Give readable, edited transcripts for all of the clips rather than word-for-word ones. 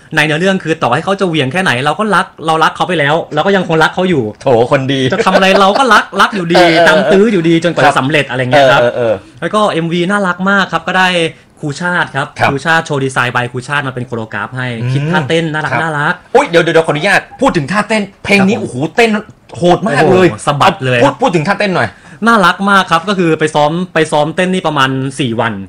ในเนื้อเรื่องคือต่อให้เขาจะเหวี่ยงแค่ไหนเรารักเขาไปแล้วเราก็ยังคงรักเขาอยู่โถคนดีจะทำอะไรเราก็รักอยู่ดีตามตื้ออยู่ดีจนกว่าจะสำเร็จอะไรเงี้ยครับแล้วก็ MV น่ารักมากครับก็ได้ครูชาติครับครูชาติโชว์ดีไซน์บายครูชาติมาเป็นโคโรกราฟให้คิดท่าเต้นน่ารักอุ๊ยเดี๋ยวขออนุญาตพูดถึงท่าเต้นเพลงนี้โอ้โหเต้นโหดมากเลยสะบัดเลยพูดถึงท่าเต้นหน่อยน่ารักมากครับก็คือไปซ้อมเต้นนี่ประมาณ4 วัน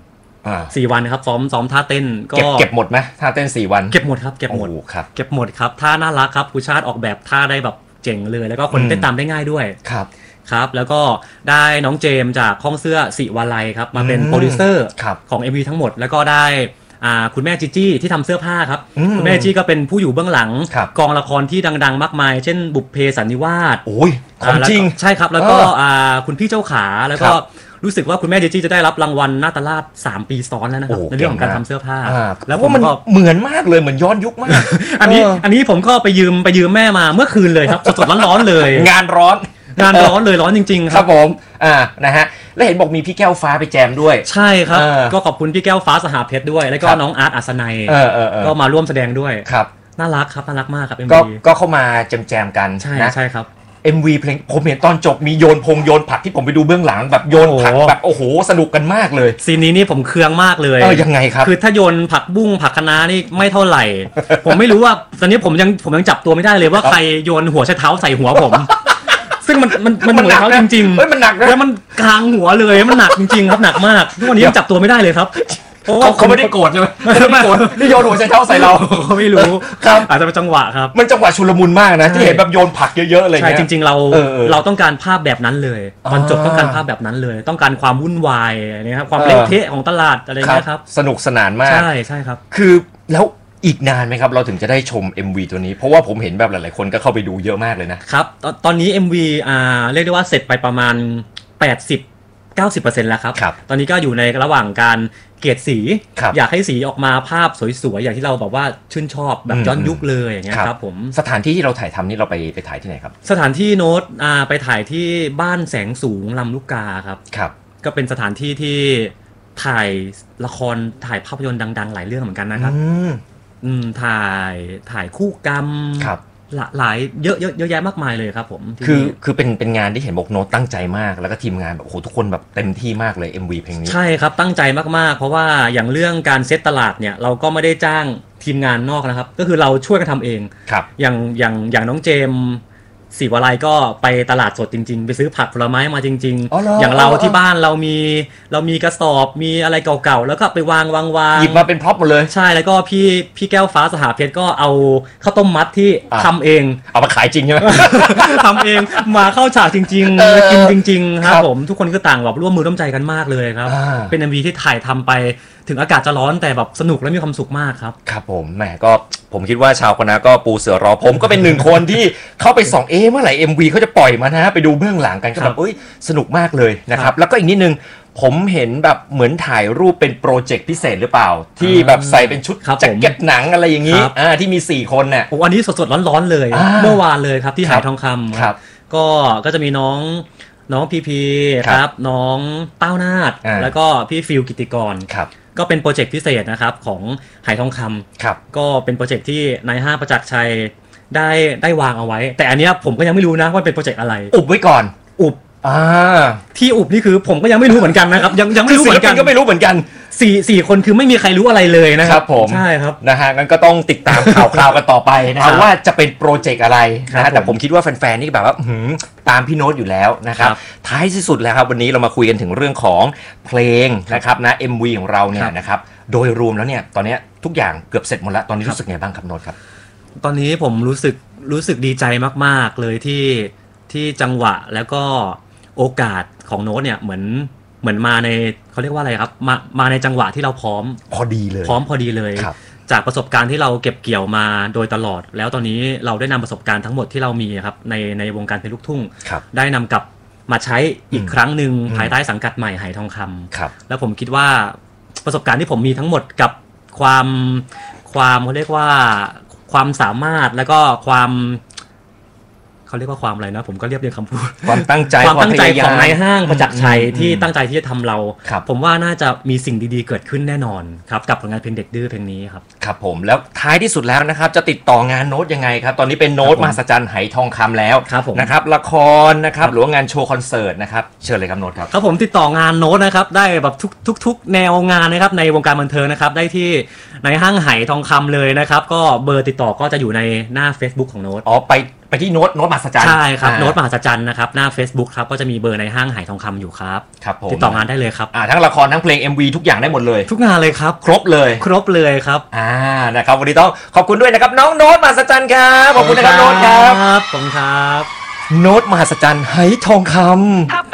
4 วันครับซ้อมท่าเต้นก็เก็บหมดไหมท่าเต้น4 วันเก็บหมดครับเก็บหมดครับท่าน่ารักครับครูชาติออกแบบท่าได้แบบเจ๋งเลยแล้วก็คนเต้นตามได้ง่ายด้วยครับแล้วก็ได้น้องเจมจากห้องเสื้อศิวาลัยครับมาเป็นโปรดิวเซอร์ของ MV ทั้งหมดแล้วก็ได้คุณแม่จีจี้ที่ทำเสื้อผ้าครับคุณแม่จีจี้ก็เป็นผู้อยู่เบื้องหลังกองละครที่ดังๆมากมายเช่นบุพเพสันนิวาสโอ้ยของจริงใช่ครับแล้วก็คุณพี่เจ้าขาแล้วก็รู้สึกว่าคุณแม่จีจี้จะได้รับรางวัลนาตราช3 ปีซ้อนแล้วนะครับในเรื่องของการทำเสื้อผ้าแล้วว่ามันเหมือนมากเลยเหมือนย้อนยุคมากอันนี้ผมก็ไปยืมแม่มาเมื่อคืนเลยครับสดๆร้อนๆเลยงานร้อนเลยร้อนจริงๆครับผมนะฮะแล้วเห็นบอกมีพี่แก้วฟ้าไปแจมด้วยใช่ครับก็ขอบคุณพี่แก้วฟ้าสหเพชรด้วยแล้วก็น้องอาร์ตอัศนัยก็มาร่วมแสดงด้วยครับน่ารักครับน่ารักมากครับ MV ก็เข้ามาแจมกันใช่ครับ MV เพลงผมเห็นตอนจบมีโยนผักที่ผมไปดูเบื้องหลังแบบโยนผักแบบโอ้โหสนุกกันมากเลยซีนนี้นี่ผมเคืองมากเลยยังไงครับคือถ้าโยนผักบุ้งผักคะน้านี่ไม่เท่าไหร่ ผมไม่รู้ว่าตอนนี้ผมยังจับตัวไม่ได้เลยว่าใครโยนหัวใช้เท้าใส่หัวผมซึ่งมันหัวเขาจริงๆมันหนักนะแล้วมันกลางหัวเลยมันหนักจริงๆครับหนักมากทุกวันนี้ยังจับตัวไม่ได้เลยครับเขาไม่ได้โกรธใช่ไหมไม่ได้โกรธนี่โยนหัวใช้เท้าใส่เราเขาไม่รู้ครับอาจจะเป็นจังหวะครับมันจังหวะชุลมุนมากนะที่เห็นแบบโยนผักเยอะๆอะไรเงี้ยใช่จริงๆเราต้องการภาพแบบนั้นเลยตอนจบต้องการภาพแบบนั้นเลยต้องการความวุ่นวายนะครับความเละเทะของตลาดอะไรเงี้ยครับสนุกสนานมากใช่ครับคือแล้วอีกนานไหมครับเราถึงจะได้ชม MV ตัวนี้เพราะว่าผมเห็นแบบหลายๆคนก็เข้าไปดูเยอะมากเลยนะครับตอนนี้ MV เรียกได้ว่าเสร็จไปประมาณ 80-90% แล้วครับตอนนี้ก็อยู่ในระหว่างการเกลี่ยสีอยากให้สีออกมาภาพสวยๆอย่างที่เราแบบว่าชื่นชอบแบบย้อนยุคเลยอย่างเงี้ยครับผมสถานที่ที่เราถ่ายทำนี่เราไปถ่ายที่ไหนครับสถานที่โน้ตไปถ่ายที่บ้านแสงสูงลำลูกกาครับก็เป็นสถานที่ที่ถ่ายละครถ่ายภาพยนตร์ดังๆหลายเรื่องเหมือนกันนะครับถ่ายคู่กรรมหลายเยอะแยะมากมายเลยครับผมคือเป็นงานที่เห็นบอกโน้ตตั้งใจมากแล้วก็ทีมงานแบบโอ้โหทุกคนแบบเต็มที่มากเลย MV เพลงนี้ใช่ครับตั้งใจมากๆเพราะว่าอย่างเรื่องการเซตตลาดเนี่ยเราก็ไม่ได้จ้างทีมงานนอกนะครับก็คือเราช่วยกันทำเองอย่างน้องเจมศิวาลัยก็ไปตลาดสดจริงๆไปซื้อผักผลไม้มาจริงๆอย่างเราที่บ้านเรามีกระสอบมีอะไรเก่าๆแล้วก็ไปวางหยิบมาเป็นพร็อพหมดเลยใช่แล้วก็พี่แก้วฟ้าสหเพชรก็เอาข้าวต้มมัดที่ทำเองเอามาขายจริงใช่ไหมทำเองมาเข้าฉากจริงๆกินจริงๆครับผมทุกคนก็ต่างแบบร่วมมือร่วมใจกันมากเลยครับเป็น MV ที่ถ่ายทำไปถึงอากาศจะร้อนแต่แบบสนุกและมีความสุขมากครับครับผมแหมก็ผมคิดว่าชาวคณะก็ปูเสือรอผมก็เป็นหนึ่งคนที่เข้าไปส่องเมื่อไหร่ MV เขาจะปล่อยมานะไปดูเบื้องหลังกันก็แบบสนุกมากเลยนะครับแล้วก็อีกนิดนึงผมเห็นแบบเหมือนถ่ายรูปเป็นโปรเจกต์พิเศษหรือเปล่าที่แบบใส่เป็นชุดแจ็คเก็ตหนังอะไรอย่างนี้ที่มี4คนเนี่ยอันนี้สดๆร้อนๆเลยเมื่อวานเลยครับที่หายทองคำครับก็จะมีน้องพีครับน้องเต้านาฏแล้วก็พี่ฟิลกิติกรก็เป็นโปรเจกต์พิเศษนะครับของหายทองคำก็เป็นโปรเจกต์ที่นายห้างประจักษ์ชัยได้วางเอาไว้แต่อันเนี้ยผมก็ยังไม่รู้นะว่าเป็นโปรเจกต์อะไรอุบไว้ก่อนอุบที่อุบนี่คือผมก็ยังไม่รู้เหมือนกันนะครับยังไม่รู้เหมือนกันก็ไม่รู้เหมือนกัน 4คนคือไม่มีใครรู้อะไรเลยนะครับผมใช่ครับนะฮะงั้นก็ต้องติดตามข่าวกันต่อไปนะครับว่าจะเป็นโปรเจกต์อะไรนะฮะแต่ผมคิดว่าแฟนๆนี่แบบว่าตามพี่โน้ตอยู่แล้วนะครับท้ายที่สุดแล้วครับวันนี้เรามาคุยกันถึงเรื่องของเพลงนะครับนะ MV ของเราเนี่ยนะครับโดยรวมแล้วเนี่ยตอนนี้ทุกอย่างเกือบเสร็จหมดแล้วตอนนี้รู้สึกไงบ้างครับโน้ตครับตอนนี้ผมรู้สึกดีใจมากๆเลยที่จังหวะแล้วก็โอกาสของโน้ตเนี่ยเหมือนมาในเขาเรียกว่าอะไรครับมาในจังหวะที่เราพร้อมพอดีเลยจากประสบการณ์ที่เราเก็บเกี่ยวมาโดยตลอดแล้วตอนนี้เราได้นำประสบการณ์ทั้งหมดที่เรามีครับในวงการเพลงลูกทุ่งได้นำกลับมาใช้อีกครั้งหนึ่งภายใต้สังกัดใหม่หายทองคำแล้วผมคิดว่าประสบการณ์ที่ผมมีทั้งหมดกับความเขาเรียกว่าความสามารถแล้วก็ความเขาเรียกว่าความอะไรนะผมก็เรียบเรียงคำพูดความตั้งใจความตั้งใจพยายามของนายห้างประจักษ์ชัยที่อืมตั้งใจที่จะทำเราครับผมว่าน่าจะมีสิ่งดีๆเกิดขึ้นแน่นอนครับกับผลงานเพลงเด็กดื้อเพลงนี้ครับครับผมแล้วท้ายที่สุดแล้วนะครับจะติดต่องานโน้ตยังไงครับตอนนี้เป็นโน้ตครับผมมหัศจรรย์ไหทองคำแล้วครับผมนะครับละครนะครับหรือว่างานโชว์คอนเสิร์ตนะครับเชิญเลยครับโน้ตครับครับผมติดต่องานโน้ตนะครับได้แบบทุกแนวงานนะครับในวงการบันเทิงนะครับได้ที่ในห้างไหทองคำเลยนะครับก็เบอร์ติดต่อก็จะอยู่ในหน้า Facebook ของโน้ตอ๋อไปที่โน้ตมหัศจรรย์ใช่ครับอ่าโน้ตมหัศจรรย์นะครับหน้า Facebook ครับก็จะมีเบอร์ในห้างไหทองคำอยู่ครับครับผมติดต่องานได้เลยครับทั้งละครทั้งเพลง MV ทุกอย่างได้หมดเลยทุกงานเลยครับครบเลยครบเลยครับนะครับวันนี้ต้องขอบคุณด้วยนะครับน้องโน้ตมหัศจรรย์ครับขอบคุณนะครับโน้ตครับขอบคุณครับโน้ตมหัศจรรย์ไหทองคำ